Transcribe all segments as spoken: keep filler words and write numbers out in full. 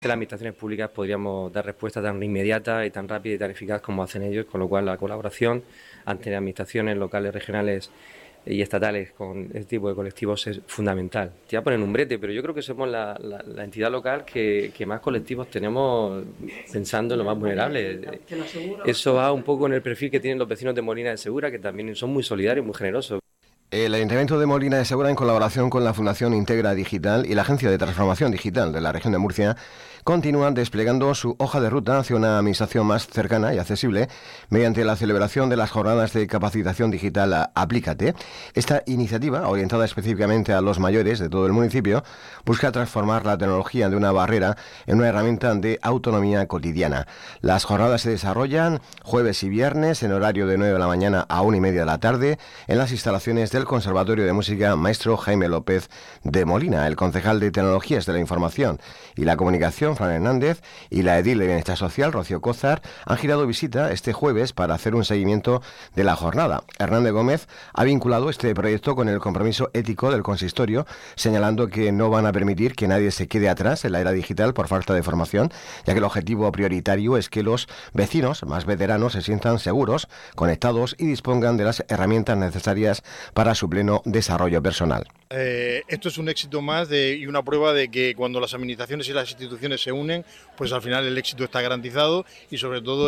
Las administraciones públicas podríamos dar respuesta tan inmediata y tan rápida y tan eficaz como hacen ellos, con lo cual la colaboración ante administraciones locales, regionales y estatales con este tipo de colectivos es fundamental. Te voy a poner un brete, pero yo creo que somos la, la, la entidad local que, que más colectivos tenemos pensando en lo más vulnerable. Eso va un poco en el perfil que tienen los vecinos de Molina de Segura, que también son muy solidarios, muy generosos. El Ayuntamiento de Molina de Segura, en colaboración con la Fundación Integra Digital y la Agencia de Transformación Digital de la región de Murcia, continúan desplegando su hoja de ruta hacia una administración más cercana y accesible mediante la celebración de las jornadas de capacitación digital Aplícate. Esta iniciativa, orientada específicamente a los mayores de todo el municipio, busca transformar la tecnología de una barrera en una herramienta de autonomía cotidiana. Las jornadas se desarrollan jueves y viernes en horario de nueve de la mañana a una y media de la tarde en las instalaciones del Conservatorio de Música Maestro Jaime López de Molina. El concejal de Tecnologías de la Información y la Comunicación, Fran Hernández, y la edil de Bienestar Social, Rocío Cózar, han girado visita este jueves para hacer un seguimiento de la jornada. Hernández Gómez ha vinculado este proyecto con el compromiso ético del consistorio, señalando que no van a permitir que nadie se quede atrás en la era digital por falta de formación, ya que el objetivo prioritario es que los vecinos más veteranos se sientan seguros, conectados y dispongan de las herramientas necesarias para su pleno desarrollo personal. Eh, esto es un éxito más de, y una prueba de que cuando las administraciones y las instituciones se unen, pues al final el éxito está garantizado y sobre todo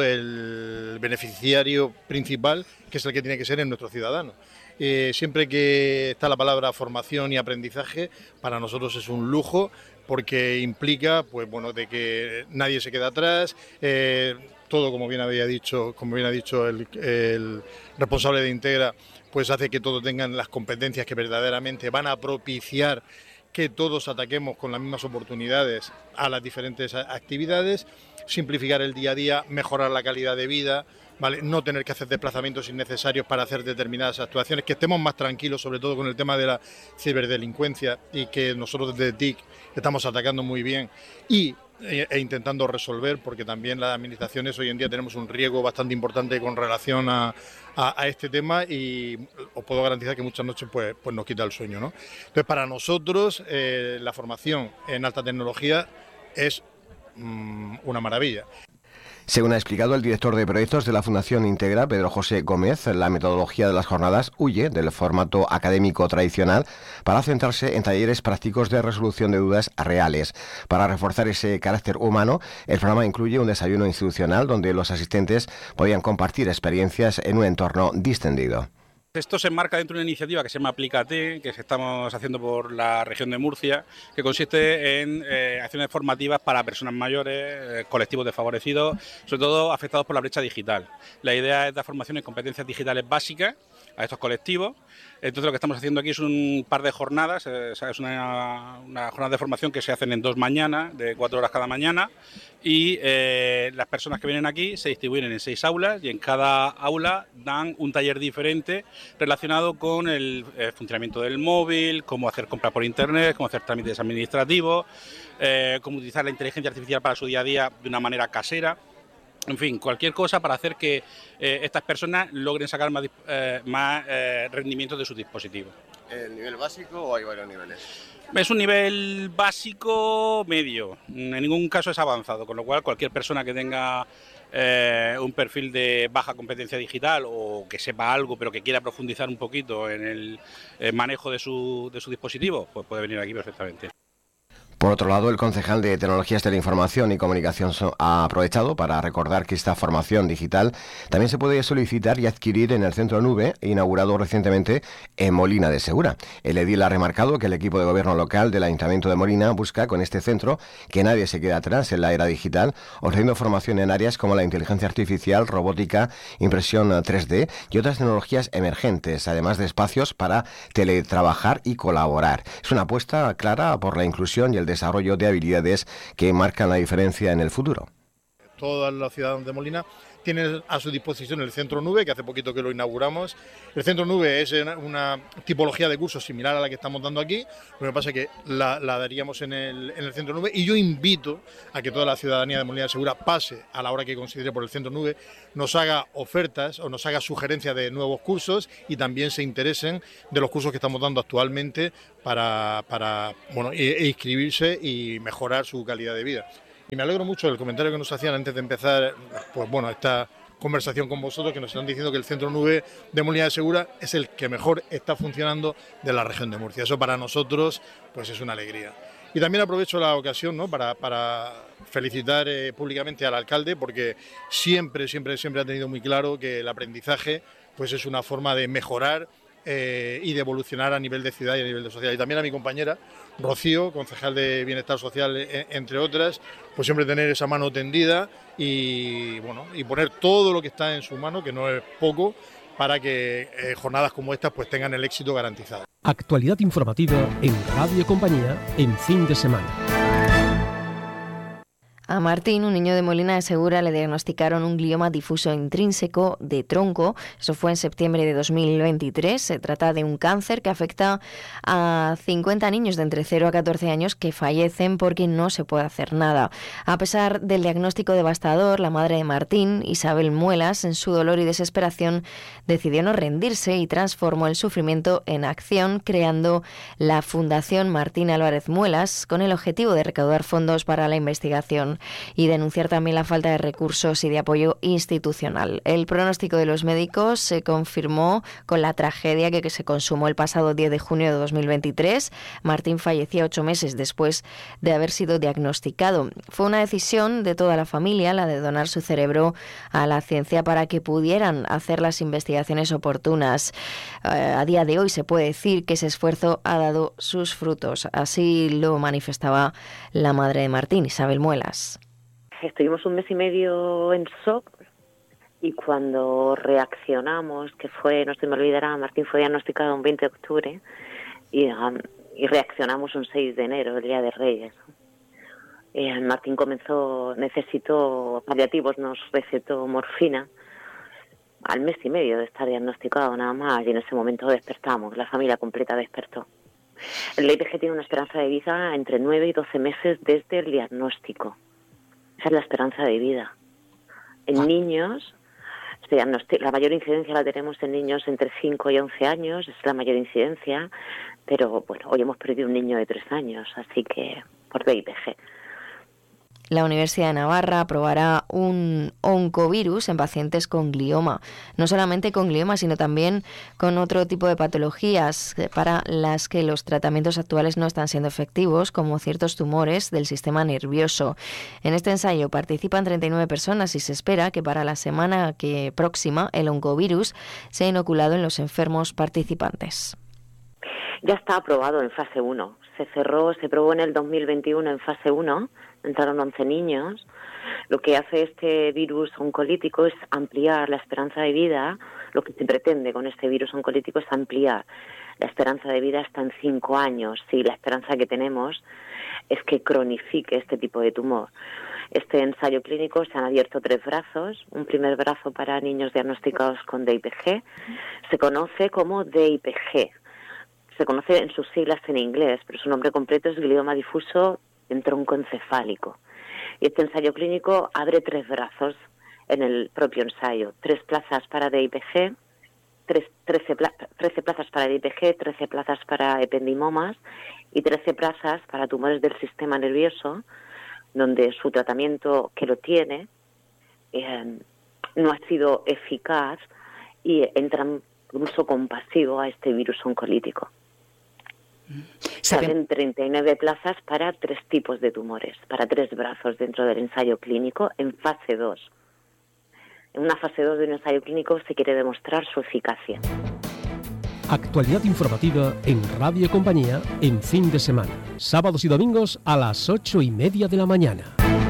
el beneficiario principal, que es el que tiene que ser, en nuestro ciudadano. Eh, siempre que está la palabra formación y aprendizaje, para nosotros es un lujo, porque implica, pues bueno, de que nadie se queda atrás. Eh, todo, como bien había dicho, como bien ha dicho el, el responsable de Integra, pues hace que todos tengan las competencias que verdaderamente van a propiciar que todos ataquemos con las mismas oportunidades a las diferentes actividades, simplificar el día a día, mejorar la calidad de vida, ¿vale? No tener que hacer desplazamientos innecesarios para hacer determinadas actuaciones, que estemos más tranquilos, sobre todo con el tema de la ciberdelincuencia, y que nosotros desde T I C estamos atacando muy bien y e intentando resolver, porque también las administraciones hoy en día tenemos un riesgo bastante importante con relación a, a, a este tema, y os puedo garantizar que muchas noches pues, pues nos quita el sueño, ¿no? Entonces, para nosotros eh, la formación en alta tecnología es mmm, una maravilla. Según ha explicado el director de proyectos de la Fundación Integra, Pedro José Gómez, la metodología de las jornadas huye del formato académico tradicional para centrarse en talleres prácticos de resolución de dudas reales. Para reforzar ese carácter humano, el programa incluye un desayuno institucional donde los asistentes podían compartir experiencias en un entorno distendido. Esto se enmarca dentro de una iniciativa que se llama Aplícate, que estamos haciendo por la región de Murcia, que consiste en eh, acciones formativas para personas mayores, eh, colectivos desfavorecidos, sobre todo afectados por la brecha digital. La idea es dar formación en competencias digitales básicas a estos colectivos. Entonces lo que estamos haciendo aquí es un par de jornadas, eh, es una, una jornada de formación que se hacen en dos mañanas, de cuatro horas cada mañana, y eh, las personas que vienen aquí se distribuyen en seis aulas y en cada aula dan un taller diferente relacionado con el, el funcionamiento del móvil, cómo hacer compras por internet, cómo hacer trámites administrativos, eh, cómo utilizar la inteligencia artificial para su día a día de una manera casera. En fin, cualquier cosa para hacer que eh, estas personas logren sacar más, eh, más eh, rendimiento de sus dispositivos. ¿El nivel básico o hay varios niveles? Es un nivel básico medio, en ningún caso es avanzado, con lo cual cualquier persona que tenga eh, un perfil de baja competencia digital o que sepa algo pero que quiera profundizar un poquito en el eh, manejo de su, de su dispositivo, pues puede venir aquí perfectamente. Por otro lado, el concejal de Tecnologías de la Información y Comunicación ha aprovechado para recordar que esta formación digital también se puede solicitar y adquirir en el Centro Nube, inaugurado recientemente en Molina de Segura. El edil ha remarcado que el equipo de gobierno local del Ayuntamiento de Molina busca con este centro que nadie se quede atrás en la era digital, ofreciendo formación en áreas como la inteligencia artificial, robótica, impresión tres D y otras tecnologías emergentes, además de espacios para teletrabajar y colaborar. Es una apuesta clara por la inclusión y el desarrollo de habilidades que marcan la diferencia en el futuro. Todos los ciudadanos de Molina tienen a su disposición el Centro Nube, que hace poquito que lo inauguramos. El Centro Nube es una tipología de cursos similar a la que estamos dando aquí, lo que pasa es que la, la daríamos en el, en el Centro Nube, y yo invito a que toda la ciudadanía de Molina de Segura pase a la hora que considere por el Centro Nube, nos haga ofertas o nos haga sugerencias de nuevos cursos y también se interesen de los cursos que estamos dando actualmente para, para bueno, e, e inscribirse y mejorar su calidad de vida. Y me alegro mucho del comentario que nos hacían antes de empezar, pues bueno, esta conversación con vosotros, que nos están diciendo que el Centro Nube de Molina de Segura es el que mejor está funcionando de la región de Murcia. Eso para nosotros pues es una alegría. Y también aprovecho la ocasión, ¿no?, para, para felicitar eh, públicamente al alcalde, porque siempre, siempre, siempre ha tenido muy claro que el aprendizaje pues es una forma de mejorar eh, y de evolucionar a nivel de ciudad y a nivel de sociedad. Y también a mi compañera Rocío, concejal de Bienestar Social, eh, entre otras, pues siempre tener esa mano tendida y, bueno, y poner todo lo que está en su mano, que no es poco, para que eh, jornadas como estas pues tengan el éxito garantizado. Actualidad informativa en Radio Compañía en fin de semana. A Martín, un niño de Molina de Segura, le diagnosticaron un glioma difuso intrínseco de tronco. Eso fue en septiembre de dos mil veintitrés. Se trata de un cáncer que afecta a cincuenta niños de entre cero a catorce años que fallecen porque no se puede hacer nada. A pesar del diagnóstico devastador, la madre de Martín, Isabel Muelas, en su dolor y desesperación, decidió no rendirse y transformó el sufrimiento en acción, creando la Fundación Martín Álvarez Muelas con el objetivo de recaudar fondos para la investigación y denunciar también la falta de recursos y de apoyo institucional. El pronóstico de los médicos se confirmó con la tragedia que, que se consumó el pasado diez de junio de dos mil veintitrés. Martín fallecía ocho meses después de haber sido diagnosticado. Fue una decisión de toda la familia la de donar su cerebro a la ciencia para que pudieran hacer las investigaciones oportunas. Eh, a día de hoy se puede decir que ese esfuerzo ha dado sus frutos. Así lo manifestaba la madre de Martín, Isabel Muelas. Estuvimos un mes y medio en shock y cuando reaccionamos, que fue, no se me olvidará, Martín fue diagnosticado un veinte de octubre y, um, y reaccionamos un seis de enero, el Día de Reyes. Eh, Martín comenzó, necesitó paliativos, nos recetó morfina al mes y medio de estar diagnosticado nada más y en ese momento despertamos, la familia completa despertó. El I P G tiene una esperanza de vida entre nueve y doce meses desde el diagnóstico. Esa es la esperanza de vida. En ah. niños, la mayor incidencia la tenemos en niños entre cinco y once años, es la mayor incidencia, pero bueno, hoy hemos perdido un niño de tres años, así que por D I P G. La Universidad de Navarra aprobará un oncovirus en pacientes con glioma. No solamente con glioma, sino también con otro tipo de patologías para las que los tratamientos actuales no están siendo efectivos, como ciertos tumores del sistema nervioso. En este ensayo participan treinta y nueve personas y se espera que para la semana que próxima el oncovirus sea inoculado en los enfermos participantes. Ya está aprobado en fase uno. Se cerró, se probó en el dos mil veintiuno en fase uno. Entraron once niños. Lo que hace este virus oncolítico es ampliar la esperanza de vida. Lo que se pretende con este virus oncolítico es ampliar la esperanza de vida hasta en cinco años. Sí, la esperanza que tenemos es que cronifique este tipo de tumor. Este ensayo clínico se han abierto tres brazos. Un primer brazo para niños diagnosticados con D I P G. Se conoce como D I P G. Se conoce en sus siglas en inglés, pero su nombre completo es glioma difuso en tronco encefálico. Y este ensayo clínico abre tres brazos en el propio ensayo. Tres plazas para D I P G, tres, trece, trece plazas para D I P G, trece plazas para ependimomas y trece plazas para tumores del sistema nervioso, donde su tratamiento que lo tiene eh, no ha sido eficaz y entran por uso compasivo a este virus oncolítico. Salen treinta y nueve plazas para tres tipos de tumores, para tres brazos dentro del ensayo clínico en fase dos. En una fase dos de un ensayo clínico se quiere demostrar su eficacia. Actualidad informativa en Radio Compañía en fin de semana, sábados y domingos a las ocho y media de la mañana.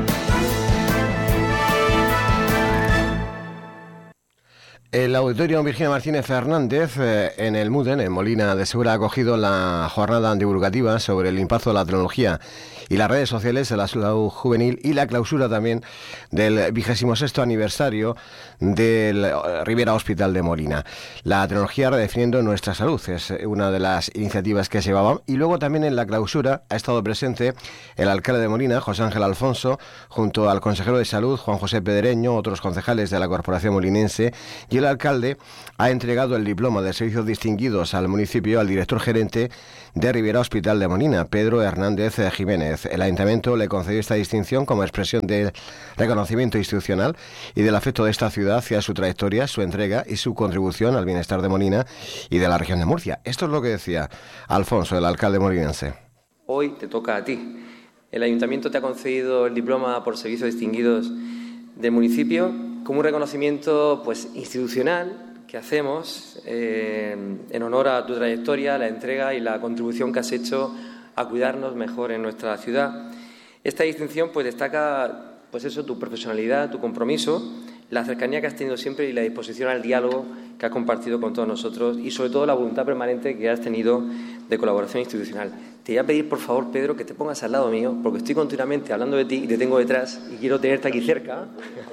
El Auditorio Virginia Martínez Fernández eh, en el MUDEN, en Molina de Segura, ha acogido la jornada divulgativa sobre el impacto de la tecnología y las redes sociales de la salud juvenil y la clausura también del vigésimo sexto aniversario del Rivera Hospital de Molina. La tecnología redefiniendo nuestra salud es una de las iniciativas que se llevaban, y luego también en la clausura ha estado presente el alcalde de Molina, José Ángel Alfonso, junto al consejero de salud, Juan José Pedreño, otros concejales de la corporación molinense y el el alcalde ha entregado el diploma de servicios distinguidos al municipio al director gerente de Ribera Hospital de Molina, Pedro Hernández Jiménez. El ayuntamiento le concedió esta distinción como expresión del reconocimiento institucional y del afecto de esta ciudad hacia su trayectoria, su entrega y su contribución al bienestar de Molina y de la región de Murcia. Esto es lo que decía Alfonso, el alcalde molinense. Hoy te toca a ti. El ayuntamiento te ha concedido el diploma por servicios distinguidos del municipio como un reconocimiento pues institucional que hacemos eh, en honor a tu trayectoria, la entrega y la contribución que has hecho a cuidarnos mejor en nuestra ciudad. Esta distinción pues destaca pues eso, tu profesionalidad, tu compromiso, la cercanía que has tenido siempre y la disposición al diálogo que has compartido con todos nosotros y sobre todo la voluntad permanente que has tenido de colaboración institucional. Te voy a pedir, por favor, Pedro, que te pongas al lado mío, porque estoy continuamente hablando de ti y te tengo detrás y quiero tenerte aquí cerca.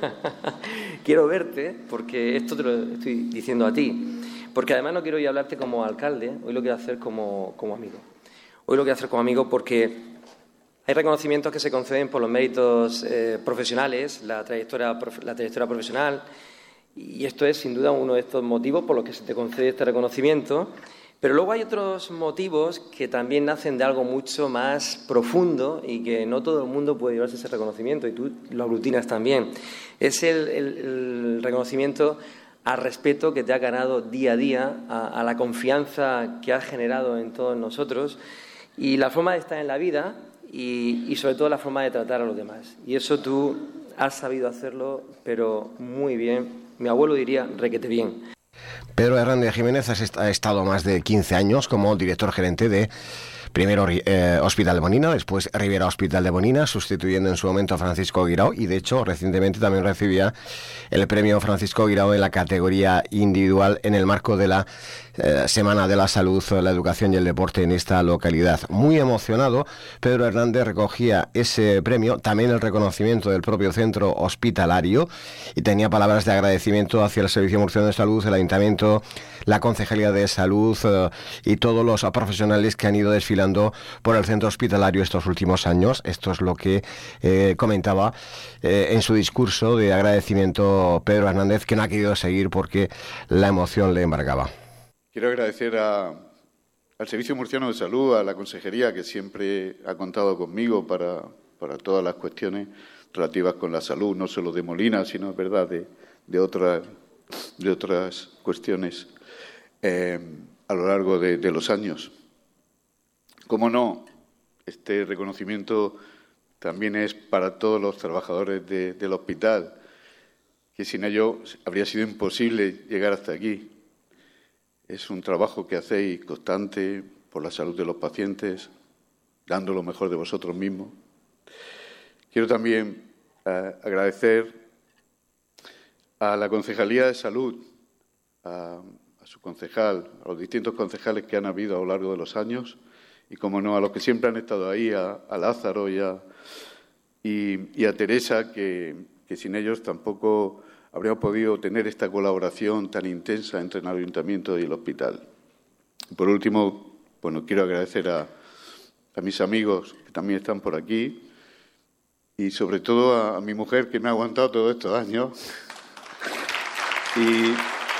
Quiero verte, porque esto te lo estoy diciendo a ti. Porque además no quiero ir a hablarte como alcalde, hoy lo quiero hacer como, como amigo. Hoy lo quiero hacer como amigo porque hay reconocimientos que se conceden por los méritos eh, profesionales, la trayectoria, la trayectoria profesional, y esto es sin duda uno de estos motivos por los que se te concede este reconocimiento. Pero luego hay otros motivos que también nacen de algo mucho más profundo y que no todo el mundo puede llevarse ese reconocimiento y tú lo aglutinas también. Es el, el, el reconocimiento al respeto que te ha ganado día a día, a, a la confianza que has generado en todos nosotros y la forma de estar en la vida y, y sobre todo la forma de tratar a los demás. Y eso tú has sabido hacerlo, pero muy bien. Mi abuelo diría requete bien. Pedro Hernández Jiménez ha estado más de quince años como director gerente de primero eh, Hospital de Molina, después Ribera Hospital de Molina, sustituyendo en su momento a Francisco Guirao y de hecho recientemente también recibía el premio Francisco Guirao en la categoría individual en el marco de la eh, Semana de la Salud, la Educación y el Deporte en esta localidad. Muy emocionado, Pedro Hernández recogía ese premio, también el reconocimiento del propio centro hospitalario y tenía palabras de agradecimiento hacia el Servicio Murciano de Salud, el Ayuntamiento, la Concejalía de Salud eh, y todos los profesionales que han ido desfilando por el centro hospitalario estos últimos años. Esto es lo que eh, comentaba eh, en su discurso de agradecimiento Pedro Hernández, que no ha querido seguir porque la emoción le embargaba. Quiero agradecer a, al Servicio Murciano de Salud, a la Consejería, que siempre ha contado conmigo para, para todas las cuestiones relativas con la salud, no solo de Molina, sino, es verdad, de, de, otra, de otras cuestiones eh, a lo largo de, de los años. Cómo no, este reconocimiento también es para todos los trabajadores de, del hospital, que sin ello habría sido imposible llegar hasta aquí. Es un trabajo que hacéis constante por la salud de los pacientes, dando lo mejor de vosotros mismos. Quiero también eh, agradecer a la Concejalía de Salud, a, a su concejal, a los distintos concejales que han habido a lo largo de los años, y, como no, a los que siempre han estado ahí, a, a Lázaro y a, y, y a Teresa, que, que sin ellos tampoco habríamos podido tener esta colaboración tan intensa entre el Ayuntamiento y el hospital. Por último, bueno, quiero agradecer a, a mis amigos que también están por aquí y sobre todo a, a mi mujer, que me ha aguantado todos estos años. Y,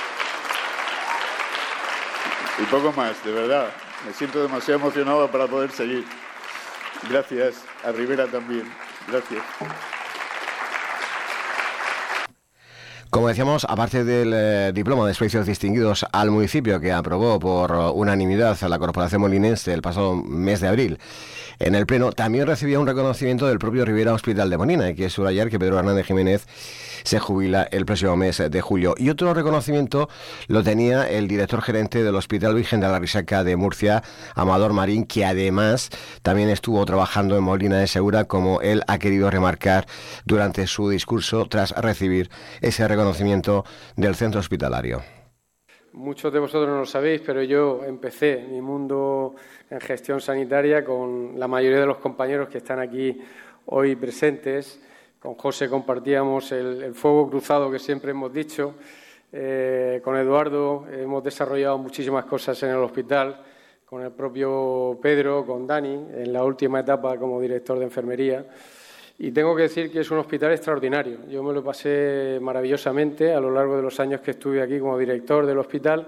y poco más, de verdad. Me siento demasiado emocionado para poder seguir. Gracias. A Ribera también. Gracias. Como decíamos, aparte del eh, diploma de servicios distinguidos al municipio que aprobó por unanimidad a la Corporación Molinense el pasado mes de abril, en el Pleno también recibía un reconocimiento del propio Ribera Hospital de Molina. Hay que subrayar que Pedro Hernández Jiménez se jubila el próximo mes de julio. Y otro reconocimiento lo tenía el director gerente del Hospital Virgen de la Risaca de Murcia, Amador Marín, que además también estuvo trabajando en Molina de Segura, como él ha querido remarcar durante su discurso tras recibir ese reconocimiento del centro hospitalario. Muchos de vosotros no lo sabéis, pero yo empecé mi mundo en gestión sanitaria con la mayoría de los compañeros que están aquí hoy presentes. Con José compartíamos el, el fuego cruzado que siempre hemos dicho. Eh, con Eduardo hemos desarrollado muchísimas cosas en el hospital. Con el propio Pedro, con Dani, en la última etapa como director de enfermería. Y tengo que decir que es un hospital extraordinario. Yo me lo pasé maravillosamente a lo largo de los años que estuve aquí como director del hospital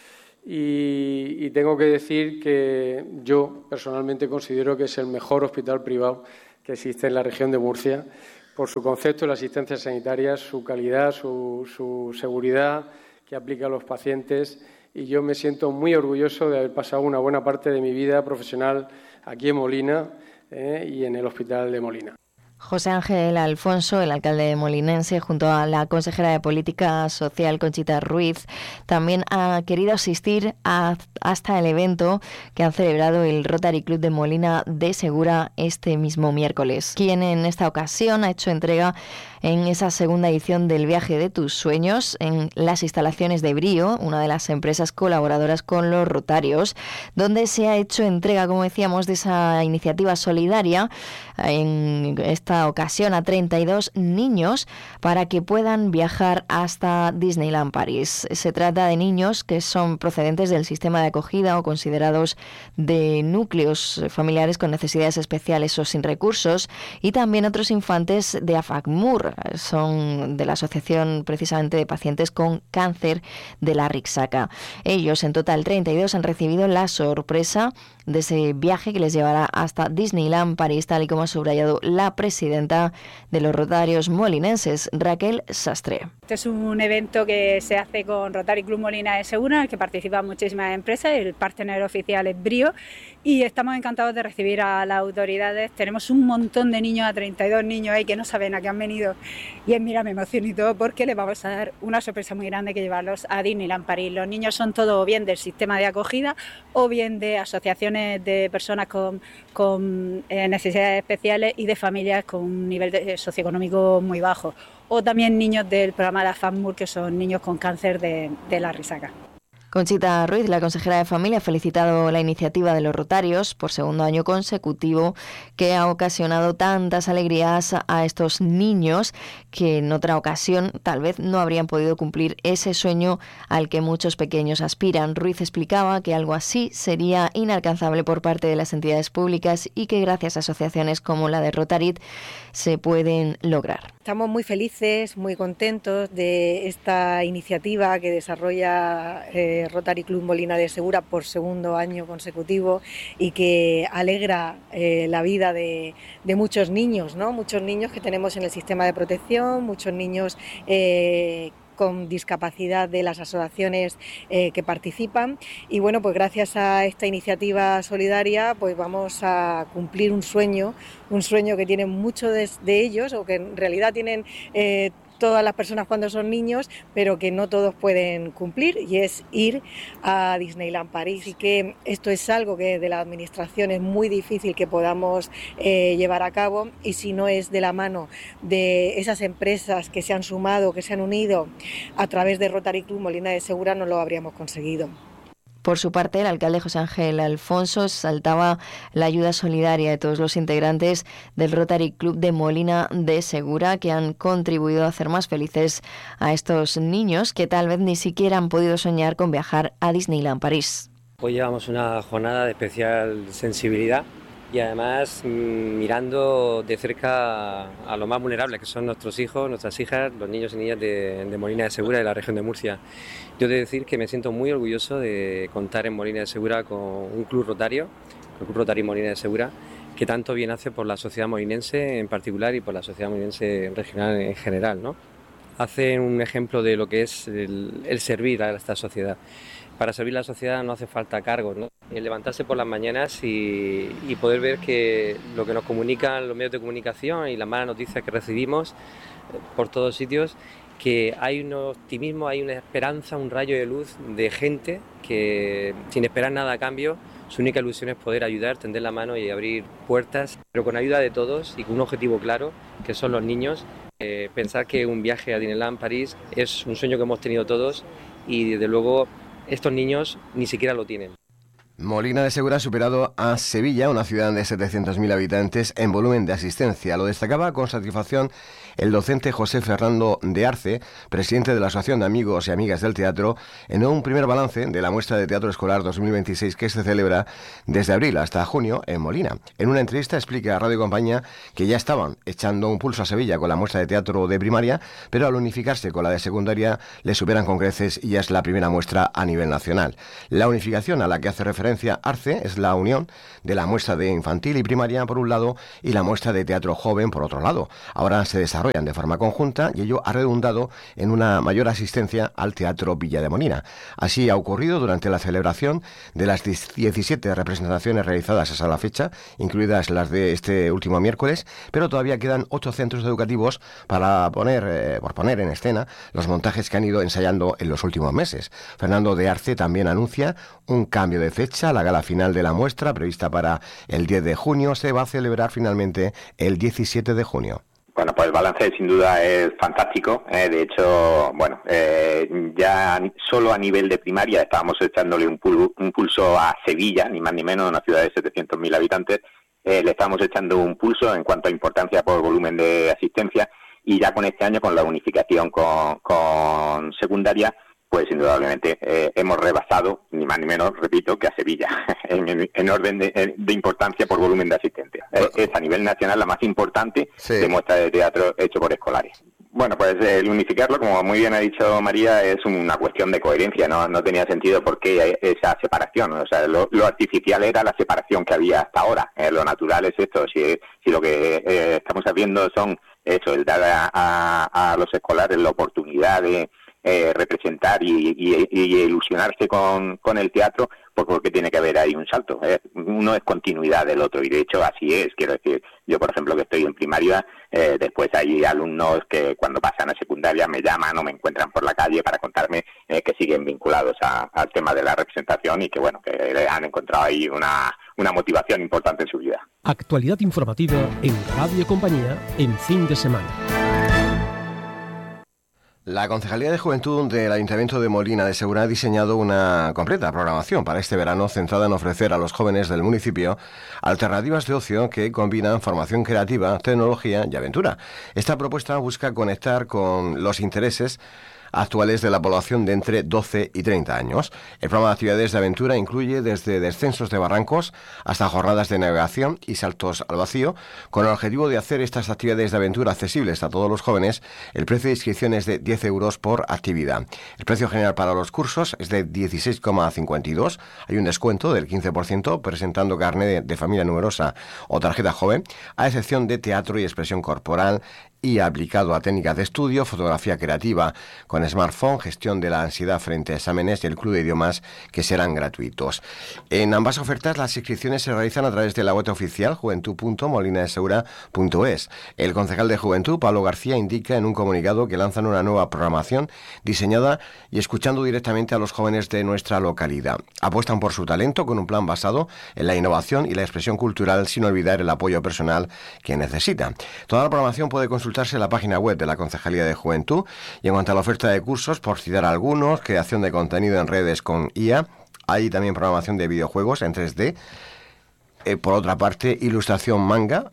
y, y tengo que decir que yo personalmente considero que es el mejor hospital privado que existe en la región de Murcia por su concepto de la asistencia sanitaria, su calidad, su, su seguridad que aplica a los pacientes. Y yo me siento muy orgulloso de haber pasado una buena parte de mi vida profesional aquí en Molina eh, y en el Hospital de Molina. José Ángel Alfonso, el alcalde molinense, junto a la consejera de Política Social, Conchita Ruiz, también ha querido asistir a, hasta el evento que han celebrado el Rotary Club de Molina de Segura este mismo miércoles, quien en esta ocasión ha hecho entrega en esa segunda edición del Viaje de tus Sueños en las instalaciones de Brío, una de las empresas colaboradoras con los Rotarios, donde se ha hecho entrega, como decíamos, de esa iniciativa solidaria en esta ocasión a treinta y dos niños para que puedan viajar hasta Disneyland París. Se trata de niños que son procedentes del sistema de acogida o considerados de núcleos familiares con necesidades especiales o sin recursos, y también otros infantes de AFACMUR, son de la Asociación precisamente de Pacientes con Cáncer de la Rixaca. Ellos, en total treinta y dos, han recibido la sorpresa de ese viaje que les llevará hasta Disneyland París, tal y como ha subrayado la presidenta de los Rotarios molinenses, Raquel Sastre. Este es un evento que se hace con Rotary Club Molina de Segura, en el que participan muchísimas empresas, el partner oficial es Brío, y estamos encantados de recibir a las autoridades. Tenemos un montón de niños, a treinta y dos niños ahí que no saben a qué han venido, y es, mira, me emociono y todo, porque les vamos a dar una sorpresa muy grande, que llevarlos a Disneyland París. Los niños son todos o bien del sistema de acogida o bien de asociaciones de personas con, con eh, necesidades especiales y de familias con un nivel de, socioeconómico muy bajo, o también niños del programa de AFACMUR, que son niños con cáncer de, de la Risaca. Conchita Ruiz, la consejera de Familia, ha felicitado la iniciativa de los Rotarios por segundo año consecutivo, que ha ocasionado tantas alegrías a estos niños que en otra ocasión tal vez no habrían podido cumplir ese sueño al que muchos pequeños aspiran. Ruiz explicaba que algo así sería inalcanzable por parte de las entidades públicas y que gracias a asociaciones como la de Rotarit se pueden lograr. Estamos muy felices, muy contentos de esta iniciativa que desarrolla eh, Rotary Club Molina de Segura por segundo año consecutivo y que alegra eh, la vida de, de muchos niños, ¿no? Muchos niños que tenemos en el sistema de protección, muchos niños eh, con discapacidad de las asociaciones eh, que participan, y bueno, pues gracias a esta iniciativa solidaria pues vamos a cumplir un sueño, un sueño que tienen muchos de, de ellos, o que en realidad tienen eh, todas las personas cuando son niños, pero que no todos pueden cumplir, y es ir a Disneyland París. Y que esto es algo que de la administración es muy difícil que podamos eh, llevar a cabo, y si no es de la mano de esas empresas que se han sumado, que se han unido a través de Rotary Club Molina de Segura, no lo habríamos conseguido. Por su parte, el alcalde José Ángel Alfonso saltaba la ayuda solidaria de todos los integrantes del Rotary Club de Molina de Segura, que han contribuido a hacer más felices a estos niños que tal vez ni siquiera han podido soñar con viajar a Disneyland París. Hoy llevamos una jornada de especial sensibilidad y además mirando de cerca a los más vulnerables, que son nuestros hijos, nuestras hijas, los niños y niñas de, de Molina de Segura, de la región de Murcia. Yo he de decir que me siento muy orgulloso de contar en Molina de Segura con un club rotario, el Club Rotario Molina de Segura, que tanto bien hace por la sociedad molinense en particular y por la sociedad molinense regional en general, ¿no? Hacen un ejemplo de lo que es el, el servir a esta sociedad. Para servir a la sociedad no hace falta cargos, ¿no? El levantarse por las mañanas y, y poder ver que lo que nos comunican los medios de comunicación y las malas noticias que recibimos por todos sitios, que hay un optimismo, hay una esperanza, un rayo de luz de gente que sin esperar nada a cambio, su única ilusión es poder ayudar, tender la mano y abrir puertas, pero con ayuda de todos y con un objetivo claro, que son los niños. Eh, pensar que un viaje a Disneyland París es un sueño que hemos tenido todos y desde luego estos niños ni siquiera lo tienen. Molina de Segura ha superado a Sevilla, una ciudad de setecientos mil habitantes, en volumen de asistencia. Lo destacaba con satisfacción el docente José Fernando de Arce, presidente de la Asociación de Amigos y Amigas del Teatro, en un primer balance de la muestra de teatro escolar dos mil veintiséis que se celebra desde abril hasta junio en Molina. En una entrevista explica a Radio Compañía que ya estaban echando un pulso a Sevilla con la muestra de teatro de primaria, pero al unificarse con la de secundaria le superan con creces y ya es la primera muestra a nivel nacional. La unificación a la que hace referencia Arce es la unión de la muestra de infantil y primaria por un lado y la muestra de teatro joven por otro lado. Ahora se desarrollan de forma conjunta y ello ha redundado en una mayor asistencia al Teatro Villa de Molina. Así ha ocurrido durante la celebración de las diecisiete representaciones realizadas hasta la fecha, incluidas las de este último miércoles, pero todavía quedan ocho centros educativos para poner, eh, por poner en escena los montajes que han ido ensayando en los últimos meses. Fernando de Arce también anuncia un cambio de fecha. La gala final de la muestra, prevista para el diez de junio, se va a celebrar finalmente el diecisiete de junio. Bueno, pues el balance sin duda es fantástico. Eh, de hecho, bueno, eh, ya solo a nivel de primaria estábamos echándole un, pul- un pulso a Sevilla, ni más ni menos, una ciudad de setecientos mil habitantes. Eh, le estamos echando un pulso en cuanto a importancia por volumen de asistencia, y ya con este año, con la unificación con, con secundaria, pues indudablemente eh, hemos rebasado, ni más ni menos, repito, que a Sevilla, en, en, en orden de, de importancia por volumen de asistencia. Es, es a nivel nacional la más importante sí. de muestra de teatro hecho por escolares. Bueno, pues el unificarlo, como muy bien ha dicho María, es una cuestión de coherencia, no, no tenía sentido por qué esa separación. O sea, lo, lo artificial era la separación que había hasta ahora. Eh, lo natural es esto. Si, si lo que eh, estamos haciendo son eso, el dar a, a, a los escolares la oportunidad de Eh, representar y, y, y ilusionarse con, con el teatro, pues porque tiene que haber ahí un salto. ¿eh? Uno es continuidad del otro, y de hecho así es. Quiero decir, yo por ejemplo que estoy en primaria, eh, después hay alumnos que cuando pasan a secundaria me llaman o me encuentran por la calle para contarme eh, que siguen vinculados a, al tema de la representación y que bueno, que han encontrado ahí una, una motivación importante en su vida. Actualidad informativa en Radio Compañía en fin de semana. La Concejalía de Juventud del Ayuntamiento de Molina de Segura ha diseñado una completa programación para este verano centrada en ofrecer a los jóvenes del municipio alternativas de ocio que combinan formación creativa, tecnología y aventura. Esta propuesta busca conectar con los intereses actuales de la población de entre doce y treinta años. El programa de actividades de aventura incluye desde descensos de barrancos hasta jornadas de navegación y saltos al vacío. Con el objetivo de hacer estas actividades de aventura accesibles a todos los jóvenes, el precio de inscripción es de diez euros por actividad. El precio general para los cursos es de dieciséis coma cincuenta y dos. Hay un descuento del quince por ciento presentando carnet de, de familia numerosa o tarjeta joven, a excepción de teatro y expresión corporal, y aplicado a técnicas de estudio, fotografía creativa con smartphone, gestión de la ansiedad frente a exámenes y el club de idiomas, que serán gratuitos. En ambas ofertas las inscripciones se realizan a través de la web oficial juventud punto molina de segura punto es. El concejal de Juventud, Pablo García, indica en un comunicado que lanzan una nueva programación diseñada y escuchando directamente a los jóvenes de nuestra localidad. Apuestan por su talento con un plan basado en la innovación y la expresión cultural, sin olvidar el apoyo personal que necesitan. Toda la programación puede consultarse en la página web de la Concejalía de Juventud. Y en cuanto a la oferta de cursos, por citar algunos, creación de contenido en redes con I A, hay también programación de videojuegos en tres D, eh, por otra parte, ilustración manga,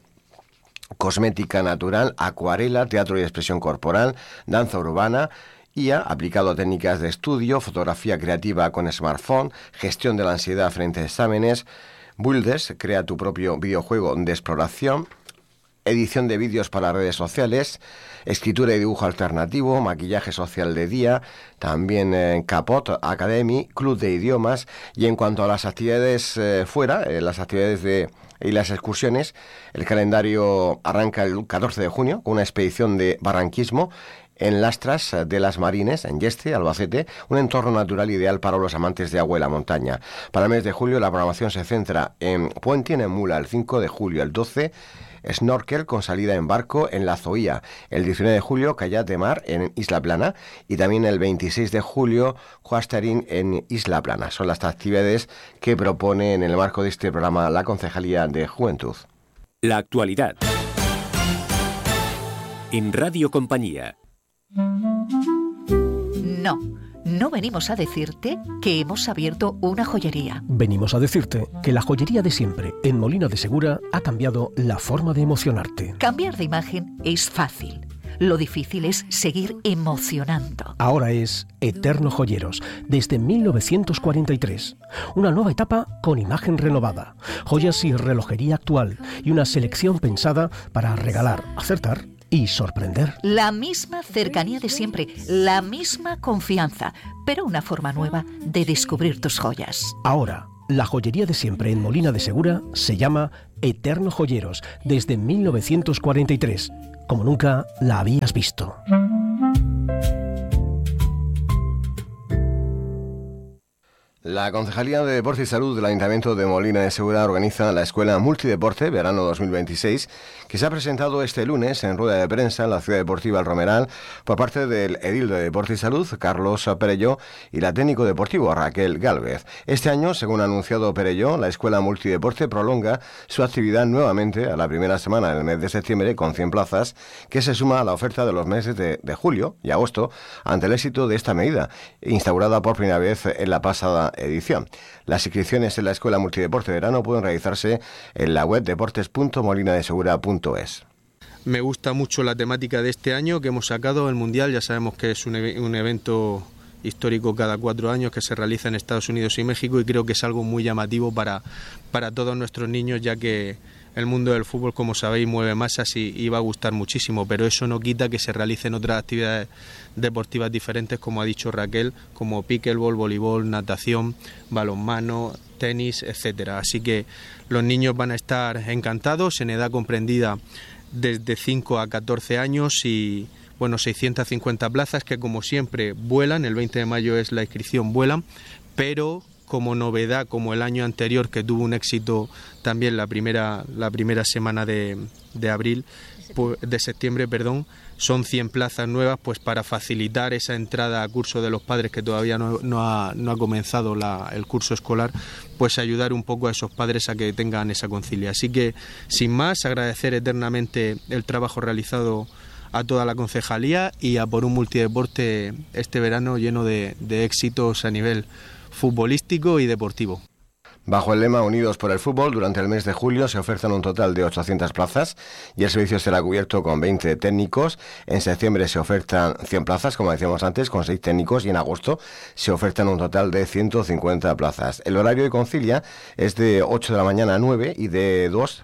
cosmética natural, acuarela, teatro y expresión corporal, danza urbana, I A aplicado a técnicas de estudio, fotografía creativa con smartphone, gestión de la ansiedad frente a exámenes, Builders, crea tu propio videojuego de exploración, edición de vídeos para redes sociales, escritura y dibujo alternativo, maquillaje social de día, también eh, Capot Academy, club de idiomas. Y en cuanto a las actividades eh, fuera, eh, las actividades de y las excursiones, el calendario arranca el catorce de junio con una expedición de barranquismo en Lastras de las Marines, en Yeste, Albacete, un entorno natural ideal para los amantes de agua y la montaña. Para el mes de julio la programación se centra en Puente en Mula, el cinco de julio, el doce, snorkel con salida en barco en La Zoía, el diecinueve de julio, kayak de mar en Isla Plana, y también el veintiséis de julio, Huastarín en Isla Plana. Son las actividades que propone en el marco de este programa la Concejalía de Juventud. La actualidad en Radio Compañía. No, no venimos a decirte que hemos abierto una joyería. Venimos a decirte que la joyería de siempre en Molina de Segura ha cambiado la forma de emocionarte. Cambiar de imagen es fácil. Lo difícil es seguir emocionando. Ahora es Eterno Joyeros, desde mil novecientos cuarenta y tres. Una nueva etapa con imagen renovada, joyas y relojería actual y una selección pensada para regalar, acertar y sorprender. La misma cercanía de siempre, la misma confianza, pero una forma nueva de descubrir tus joyas. Ahora, la joyería de siempre en Molina de Segura se llama Eterno Joyeros, desde mil novecientos cuarenta y tres. Como nunca la habías visto. La Concejalía de Deporte y Salud del Ayuntamiento de Molina de Segura organiza la Escuela Multideporte Verano dos mil veintiséis, que se ha presentado este lunes en rueda de prensa en la Ciudad Deportiva El Romeral por parte del edil de Deporte y Salud, Carlos Perelló, y la técnico deportivo, Raquel Gálvez. Este año, según ha anunciado Perelló, la Escuela Multideporte prolonga su actividad nuevamente a la primera semana del mes de septiembre con cien plazas, que se suma a la oferta de los meses de, de julio y agosto ante el éxito de esta medida, instaurada por primera vez en la pasada edición. Las inscripciones en la Escuela Multideporte de Verano pueden realizarse en la web deportes punto molina de segura punto es. Me gusta mucho la temática de este año que hemos sacado, el Mundial. Ya sabemos que es un, un evento histórico cada cuatro años que se realiza en Estados Unidos y México, y creo que es algo muy llamativo para, para todos nuestros niños, ya que el mundo del fútbol, como sabéis, mueve masas y, y va a gustar muchísimo, pero eso no quita que se realicen otras actividades deportivas diferentes, como ha dicho Raquel, como pickleball, voleibol, natación, balonmano, tenis, etcétera. Así que los niños van a estar encantados en edad comprendida desde cinco a catorce años y, bueno, seiscientas cincuenta plazas que, como siempre, vuelan. El veinte de mayo es la inscripción, vuelan, pero como novedad, como el año anterior, que tuvo un éxito también la primera, la primera semana de, de abril, pues, de septiembre, perdón, son cien plazas nuevas, pues para facilitar esa entrada a curso de los padres que todavía no, no, ha, no ha comenzado la, el curso escolar, pues ayudar un poco a esos padres a que tengan esa concilia. Así que, sin más, agradecer eternamente el trabajo realizado a toda la concejalía y a por un multideporte este verano lleno de, de éxitos a nivel futbolístico y deportivo. Bajo el lema Unidos por el Fútbol, durante el mes de julio se ofertan un total de ochocientas plazas y el servicio será cubierto con veinte técnicos. En septiembre se ofertan cien plazas, como decíamos antes, con seis técnicos, y en agosto se ofertan un total de ciento cincuenta plazas. El horario de concilia es de ocho de la mañana a nueve y de dos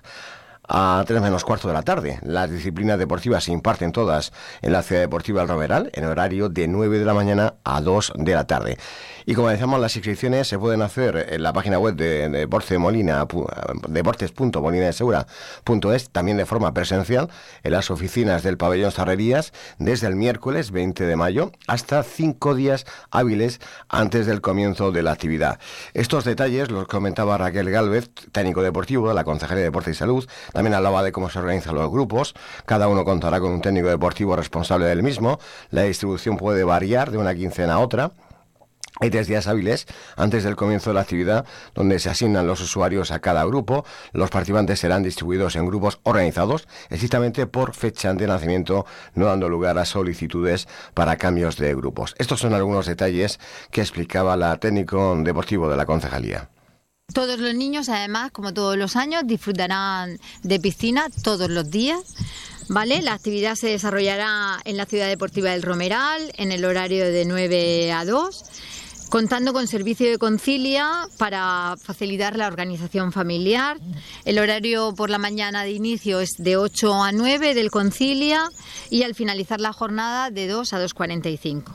a tres menos cuarto de la tarde. Las disciplinas deportivas se imparten todas en la Ciudad Deportiva El Romeral en horario de nueve de la mañana a dos de la tarde. Y como decíamos, las inscripciones se pueden hacer en la página web de, de Deporte Molina, deportes punto molina de segura punto es, también de forma presencial en las oficinas del Pabellón Sarrerías desde el miércoles veinte de mayo hasta cinco días hábiles antes del comienzo de la actividad. Estos detalles los comentaba Raquel Gálvez, técnico deportivo de la Concejalía de Deporte y Salud. También hablaba de cómo se organizan los grupos. Cada uno contará con un técnico deportivo responsable del mismo. La distribución puede variar de una quincena a otra. Hay tres días hábiles antes del comienzo de la actividad donde se asignan los usuarios a cada grupo. Los participantes serán distribuidos en grupos organizados estrictamente por fecha de nacimiento, no dando lugar a solicitudes para cambios de grupos. Estos son algunos detalles que explicaba la técnico deportivo de la concejalía. Todos los niños, además, como todos los años, disfrutarán de piscina todos los días. ¿Vale? La actividad se desarrollará en la Ciudad Deportiva del Romeral en el horario de nueve a dos, contando con servicio de concilia para facilitar la organización familiar. El horario por la mañana de inicio es de ocho a nueve del concilia y al finalizar la jornada de dos a dos cuarenta y cinco.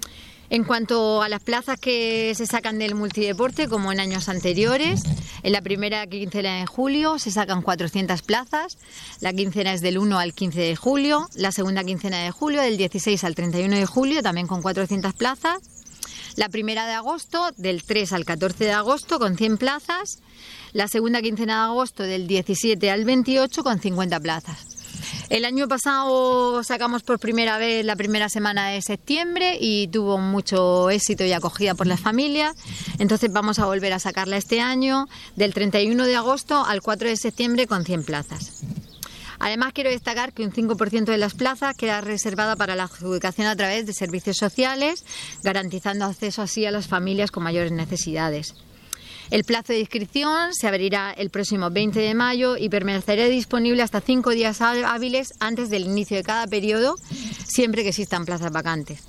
En cuanto a las plazas que se sacan del multideporte, como en años anteriores, en la primera quincena de julio se sacan cuatrocientas plazas, la quincena es del uno al quince de julio, la segunda quincena de julio del dieciséis al treinta y uno de julio también con cuatrocientas plazas, la primera de agosto del tres al catorce de agosto con cien plazas, la segunda quincena de agosto del diecisiete al veintiocho con cincuenta plazas. El año pasado sacamos por primera vez la primera semana de septiembre y tuvo mucho éxito y acogida por las familias. Entonces vamos a volver a sacarla este año del treinta y uno de agosto al cuatro de septiembre con cien plazas. Además, quiero destacar que un cinco por ciento de las plazas queda reservada para la adjudicación a través de servicios sociales, garantizando acceso así a las familias con mayores necesidades. El plazo de inscripción se abrirá el próximo veinte de mayo y permanecerá disponible hasta cinco días hábiles antes del inicio de cada periodo, siempre que existan plazas vacantes.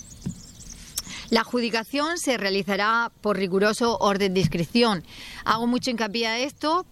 La adjudicación se realizará por riguroso orden de inscripción. Hago mucho hincapié a esto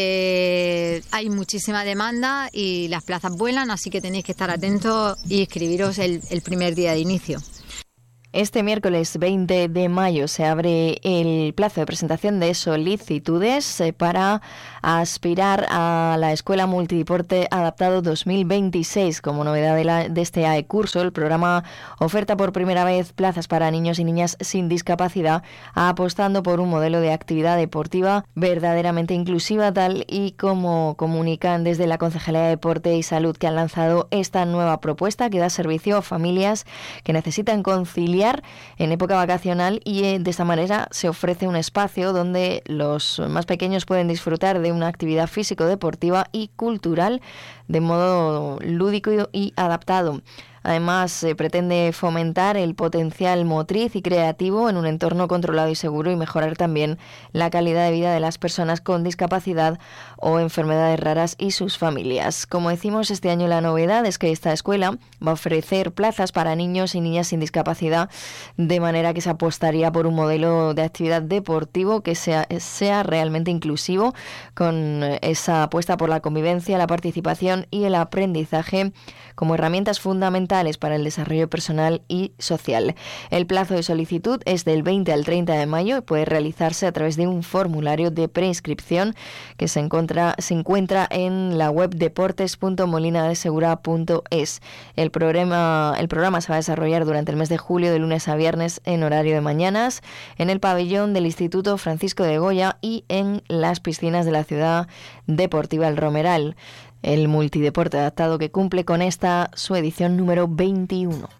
porque hay muchísima demanda y las plazas vuelan, así que tenéis que estar atentos y inscribiros el, el primer día de inicio. Este miércoles veinte de mayo se abre el plazo de presentación de solicitudes para aspirar a la Escuela Multideporte Adaptado dos mil veintiséis. Como novedad de, la, de este A E curso, el programa oferta por primera vez plazas para niños y niñas sin discapacidad, apostando por un modelo de actividad deportiva verdaderamente inclusiva, tal y como comunican desde la Concejalía de Deporte y Salud, que han lanzado esta nueva propuesta que da servicio a familias que necesitan conciliar en época vacacional, y eh, de esta manera se ofrece un espacio donde los más pequeños pueden disfrutar de una actividad físico-deportiva y cultural de modo lúdico y, y adaptado. Además, se pretende fomentar el potencial motriz y creativo en un entorno controlado y seguro y mejorar también la calidad de vida de las personas con discapacidad o enfermedades raras y sus familias. Como decimos, este año la novedad es que esta escuela va a ofrecer plazas para niños y niñas sin discapacidad, de manera que se apostaría por un modelo de actividad deportivo que sea, sea realmente inclusivo, con esa apuesta por la convivencia, la participación y el aprendizaje como herramientas fundamentales para el desarrollo personal y social. El plazo de solicitud es del veinte al treinta de mayo y puede realizarse a través de un formulario de preinscripción que se encuentra, se encuentra en la web deportes punto molina de segura punto es. El programa, el programa se va a desarrollar durante el mes de julio, de lunes a viernes, en horario de mañanas, en el pabellón del Instituto Francisco de Goya y en las piscinas de la Ciudad Deportiva El Romeral. El multideporte adaptado que cumple con esta su edición número veintiuno.